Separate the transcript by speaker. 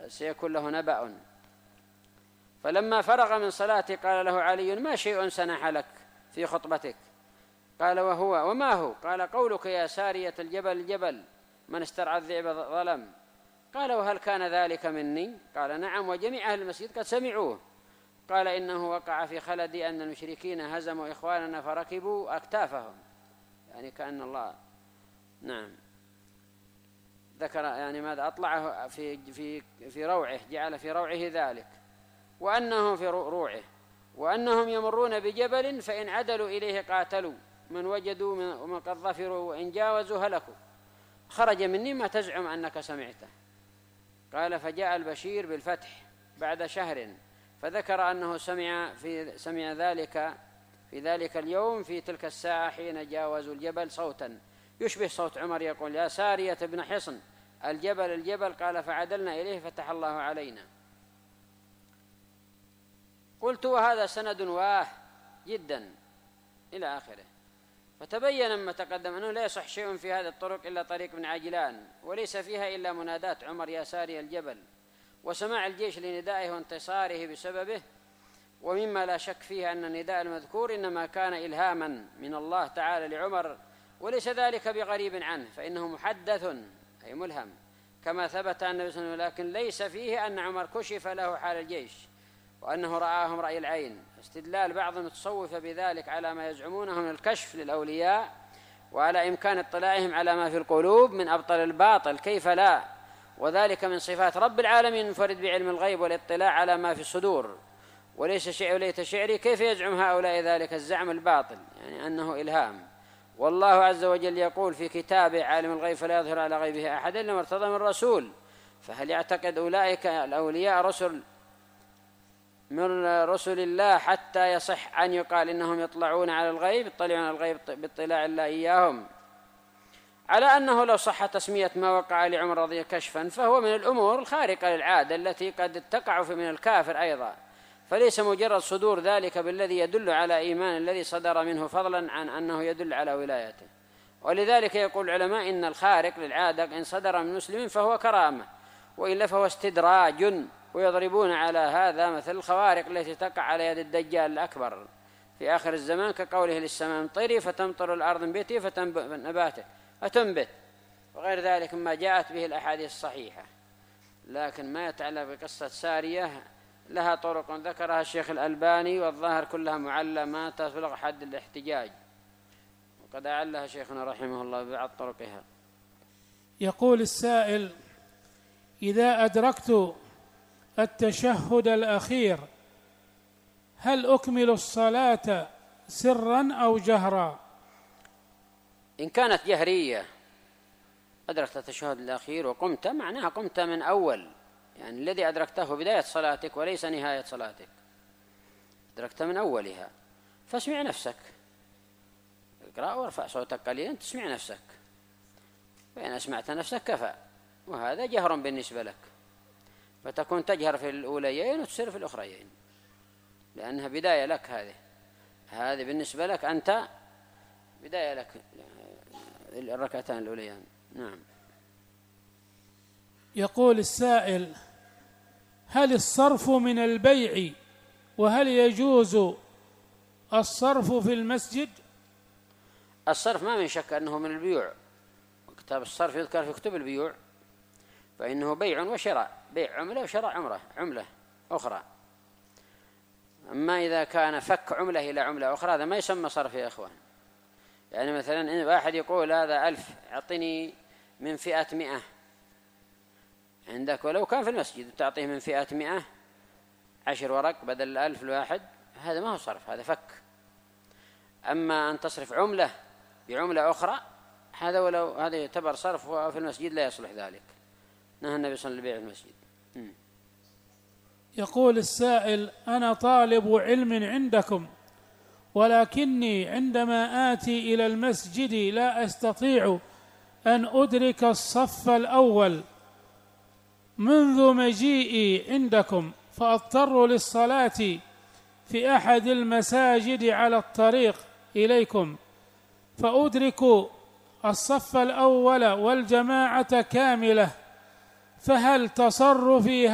Speaker 1: سيكون له نبأ. فلما فرغ من صلاته قال له علي: ما شيء سنح لك في خطبتك؟ قال: وما هو؟ قال: قولك يا سارية الجبل من استرعى الذئب ظلم. قال: وهل كان ذلك مني؟ قال: نعم، وجميع أهل المسجد قد سمعوه. قال: إنه وقع في خلدي أن المشركين هزموا إخواننا فركبوا أكتافهم، يعني كأن الله ذكر يعني ماذا أطلعه في روعه، جعل في روعه ذلك، وأنهم في روعه، وأنهم يمرون بجبل فإن عدلوا إليه قاتلوا من وجدوا ومن قد ظفروا وإن جاوزوا هلكوا. خرج مني ما تزعم أنك سمعته. قال: فجاء البشير بالفتح بعد شهر فذكر أنه سمع ذلك في ذلك اليوم في تلك الساعة حين جاوزوا الجبل صوتا يشبه صوت عمر يقول: يا سارية بن حصن الجبل. قال: فعدلنا إليه فتح الله علينا. قلت: وهذا سند واه جدا إلى آخره. فتبين مما تقدم أنه لا يصح شيء في هذه الطرق إلا طريق ابن عجلان، وليس فيها إلا منادات عمر يا ساري الجبل وسماع الجيش لندائه وانتصاره بسببه. ومما لا شك فيه أن النداء المذكور إنما كان إلهاما من الله تعالى لعمر، وليس ذلك بغريب عنه، فإنه محدث أي ملهم كما ثبت عن النبي صلى الله عليه وسلم، لكن ليس فيه أن عمر كشف له حال الجيش وأنه رآهم رأي العين. استدلال بعض المتصوفة بذلك على ما يزعمونه من الكشف للأولياء وعلى إمكان اطلاعهم على ما في القلوب من أبطل الباطل، كيف لا، وذلك من صفات رب العالمين المنفرد بعلم الغيب والاطلاع على ما في الصدور، وليس شيء وليت شعري. كيف يزعم هؤلاء ذلك الزعم الباطل، يعني أنه إلهام؟ والله عز وجل يقول في كتابه: عالم الغيب فلا يظهر على غيبه أحدا إلا ما ارتضى من رسول. فهل يعتقد أولئك الأولياء رسل من رسل الله حتى يصح أن يقال إنهم يطلعون على الغيب، يطلعون على الغيب باطلاع الله إياهم؟ على أنه لو صح تسمية ما وقع لعمر رضي كشفا فهو من الأمور الخارقة للعادة التي قد تقع في من الكافر أيضا، فليس مجرد صدور ذلك بالذي يدل على إيمان الذي صدر منه، فضلا عن أنه يدل على ولايته. ولذلك يقول العلماء إن الخارق للعادة إن صدر من مسلم فهو كرامة، وإلا فهو استدراج. ويضربون على هذا مثل الخوارق التي تقع على يد الدجال الأكبر في آخر الزمان، كقوله للسماء امطري فتمطر الأرض بيتي فتنبته أتنبت، وغير ذلك مما جاءت به الأحاديث الصحيحة. لكن ما يتعلق بقصة سارية لها طرق ذكرها الشيخ الألباني، والظاهر كلها معلمات تبلغ حد الاحتجاج، وقد أعلها شيخنا رحمه الله ببعض طرقها.
Speaker 2: يقول السائل: إذا أدركت التشهد الأخير هل أكمل الصلاة سرا أو جهرا؟
Speaker 1: إن كانت جهرية أدركت التشهد الأخير وقمت، معناها قمت من أول، يعني الذي أدركته بداية صلاتك وليس نهاية صلاتك، أدركت من أولها، فاسمع نفسك، اقرأ وارفع صوتك قليلا تسمع نفسك، فإن أسمعت نفسك كفى، وهذا جهر بالنسبة لك، فتكون تجهر في الأوليين وتسر في الأخريين، لأنها بداية لك، هذه بالنسبة لك أنت بداية لك الركعتان الأوليان. نعم.
Speaker 2: يقول السائل: هل الصرف من البيع، وهل يجوز الصرف في المسجد؟
Speaker 1: الصرف ما من شك أنه من البيوع، كتاب الصرف يذكر في كتب البيوع، فإنه بيع وشراء، بيع عملة وشراء عملة أخرى. أما إذا كان فك عملة إلى عملة أخرى هذا ما يسمى صرف يا إخوان. يعني مثلا إن واحد يقول هذا 1000 أعطني من فئة 100 عندك، ولو كان في المسجد تعطيه من فئة 100 10 ورق بدل 1000 الواحد، هذا ما هو صرف، هذا فك. أما أن تصرف عملة بعملة أخرى هذا يعتبر صرف، وفي المسجد لا يصلح ذلك، نهى النبي صلى الله عليه وسلم البيع في المسجد.
Speaker 2: يقول السائل: أنا طالب علم عندكم، ولكني عندما آتي إلى المسجد لا أستطيع أن أدرك الصف الأول منذ مجيئي عندكم، فأضطر للصلاة في أحد المساجد على الطريق إليكم، فأدرك الصف الأول والجماعة كاملة، فهل تصرفي